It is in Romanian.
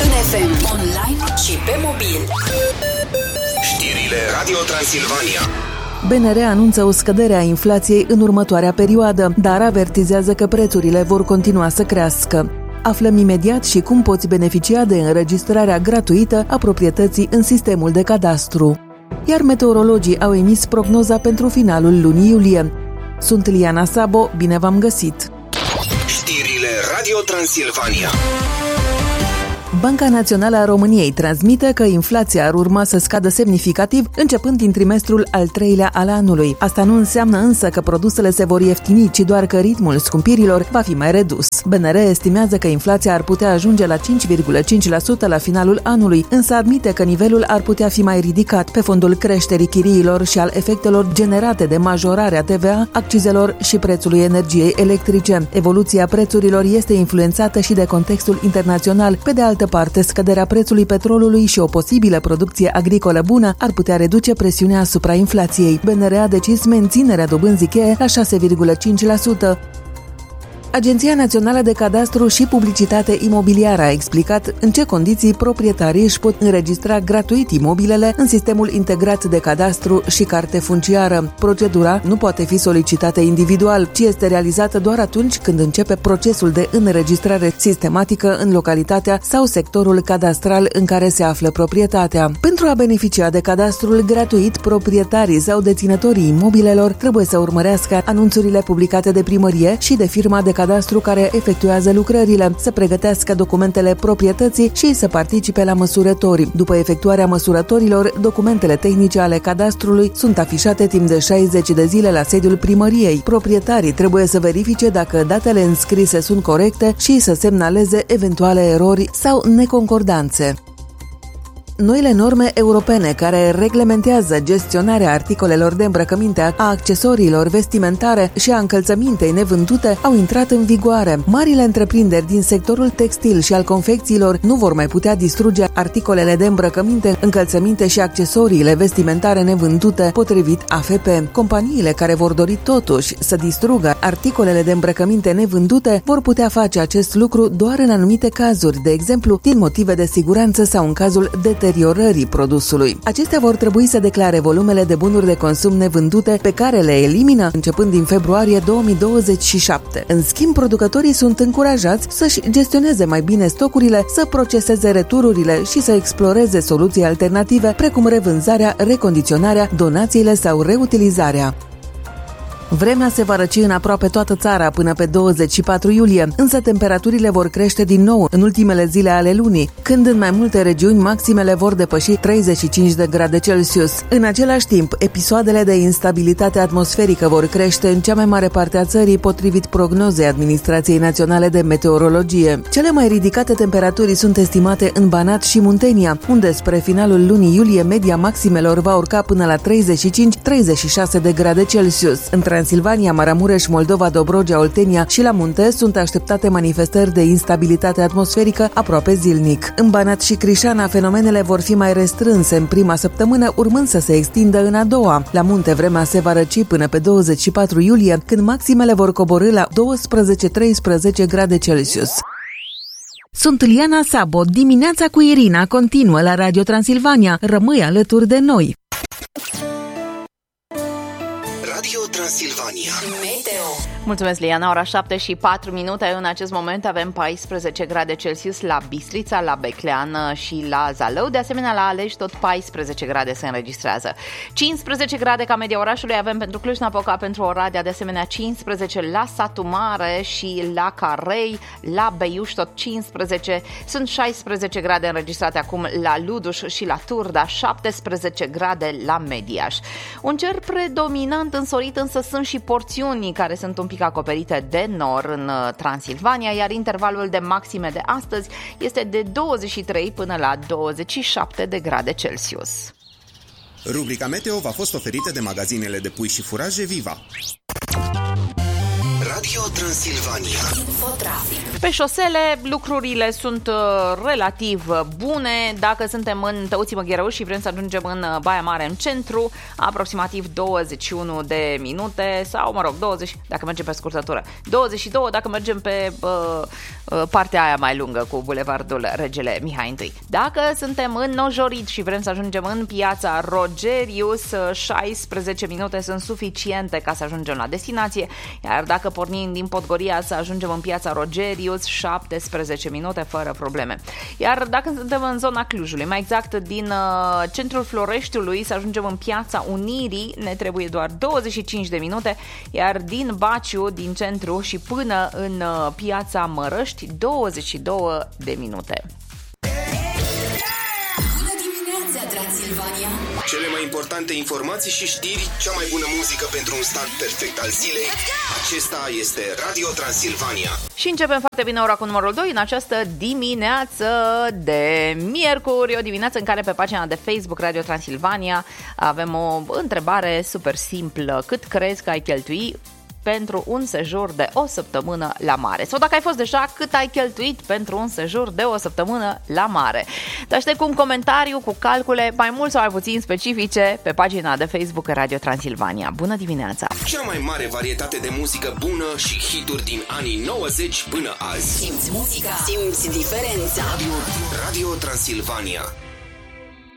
în FM, online și pe mobil. Știrile Radio Transilvania. BNR anunță o scădere a inflației în următoarea perioadă, dar avertizează că prețurile vor continua să crească. Aflăm imediat și cum poți beneficia de înregistrarea gratuită a proprietății în sistemul de cadastru. Iar meteorologii au emis prognoza pentru finalul lunii iulie. Sunt Liana Sabo, bine v-am găsit! Știrile Radio Transilvania. Banca Națională a României transmite că inflația ar urma să scadă semnificativ începând din trimestrul al treilea al anului. Asta nu înseamnă însă că produsele se vor ieftini, ci doar că ritmul scumpirilor va fi mai redus. BNR estimează că inflația ar putea ajunge la 5,5% la finalul anului, însă admite că nivelul ar putea fi mai ridicat pe fondul creșterii chiriilor și al efectelor generate de majorarea TVA, accizelor și prețului energiei electrice. Evoluția prețurilor este influențată și de contextul internațional. Pe de altă parte, scăderea prețului petrolului și o posibilă producție agricolă bună ar putea reduce presiunea asupra inflației. BNR a decis menținerea dobânzii cheie la 6,5%. Agenția Națională de Cadastru și Publicitate Imobiliară a explicat în ce condiții proprietarii își pot înregistra gratuit imobilele în sistemul integrat de cadastru și carte funciară. Procedura nu poate fi solicitată individual, ci este realizată doar atunci când începe procesul de înregistrare sistematică în localitatea sau sectorul cadastral în care se află proprietatea. Pentru a beneficia de cadastrul gratuit, proprietarii sau deținătorii imobilelor trebuie să urmărească anunțurile publicate de primărie și de firma de cadastru care efectuează lucrările, să pregătească documentele proprietății și să participe la măsurători. După efectuarea măsurătorilor, documentele tehnice ale cadastrului sunt afișate timp de 60 de zile la sediul primăriei. Proprietarii trebuie să verifice dacă datele înscrise sunt corecte și să semnaleze eventuale erori sau neconcordanțe. Noile norme europene care reglementează gestionarea articolelor de îmbrăcăminte, a accesoriilor vestimentare și a încălțămintei nevândute au intrat în vigoare. Marile întreprinderi din sectorul textil și al confecțiilor nu vor mai putea distruge articolele de îmbrăcăminte, încălțăminte și accesoriile vestimentare nevândute, potrivit AFP. Companiile care vor dori totuși să distrugă articolele de îmbrăcăminte nevândute vor putea face acest lucru doar în anumite cazuri, de exemplu, din motive de siguranță sau în cazul deteriorării produsului. Acestea vor trebui să declare volumele de bunuri de consum nevândute pe care le elimină începând din februarie 2027. În schimb, producătorii sunt încurajați să-și gestioneze mai bine stocurile, să proceseze retururile și să exploreze soluții alternative, precum revânzarea, recondiționarea, donațiile sau reutilizarea. Vremea se va răci în aproape toată țara până pe 24 iulie, însă temperaturile vor crește din nou în ultimele zile ale lunii, când în mai multe regiuni maximele vor depăși 35 de grade Celsius. În același timp, episoadele de instabilitate atmosferică vor crește în cea mai mare parte a țării, potrivit prognozei Administrației Naționale de Meteorologie. Cele mai ridicate temperaturi sunt estimate în Banat și Muntenia, unde spre finalul lunii iulie media maximelor va urca până la 35-36 de grade Celsius. În Transilvania, Maramureș, Moldova, Dobrogea, Oltenia și la munte sunt așteptate manifestări de instabilitate atmosferică aproape zilnic. În Banat și Crișana, fenomenele vor fi mai restrânse în prima săptămână, urmând să se extindă în a doua. La munte, vremea se va răci până pe 24 iulie, când maximele vor coborî la 12-13 grade Celsius. Sunt Liana Sabo. Dimineața cu Irina continuă la Radio Transilvania. Rămâi alături de noi! Radio Transilvania. Meteo. Mulțumesc, Liana. Ora 7 și 4 minute. În acest moment avem 14 grade Celsius la Bistrița, la Beclean și la Zalău. De asemenea, la Alești tot 14 grade se înregistrează. 15 grade ca media orașului avem pentru Cluj-Napoca, pentru Oradea, de asemenea 15 la Satu Mare și la Carei, la Beiuș tot 15. Sunt 16 grade înregistrate acum la Luduș și la Turda, 17 grade la Mediaș. Un cer predominant însorit, însă sunt și porțiuni care sunt un pic acoperite de nor în Transilvania, iar intervalul de maxime de astăzi este de 23 până la 27 de grade Celsius. Rubrica Meteo v-a fost oferită de magazinele de pui și furaje Viva. Radio Transilvania. Infotrafic. Pe șosele lucrurile sunt relativ bune. Dacă suntem în Tăuții Măgherău și vrem să ajungem în Baia Mare, în centru, aproximativ 21 de minute sau, 20 dacă mergem pe scurtătură. 22 dacă mergem pe partea aia mai lungă cu bulevardul Regele Mihai I. Dacă suntem în Nojorit și vrem să ajungem în Piața Rogerius, 16 minute sunt suficiente ca să ajungem la destinație, iar dacă pornim din Podgoria să ajungem în Piața Rogerius, 17 minute fără probleme. Iar dacă suntem în zona Clujului, mai exact din centrul Floreștiului să ajungem în Piața Unirii, ne trebuie doar 25 de minute, iar din Baciu, din centru și până în Piața Mărăști, 22 de minute. Bună dimineața, Transilvania! Cele mai importante informații și știri, cea mai bună muzică pentru un start perfect al zilei. Acesta este Radio Transilvania. Și începem foarte bine ora cu numărul 2 în această dimineață de miercuri, o dimineață în care pe pagina de Facebook Radio Transilvania avem o întrebare super simplă. Cât crezi că ai cheltui pentru un sejur de o săptămână la mare? Sau dacă ai fost deja, cât ai cheltuit pentru un sejur de o săptămână la mare? Te aștept cu un comentariu, cu calcule mai mult sau mai puțin specifice pe pagina de Facebook Radio Transilvania. Bună dimineața! Cea mai mare varietate de muzică bună și hituri din anii 90 până azi. Simți muzica, simți diferența. Radio Transilvania.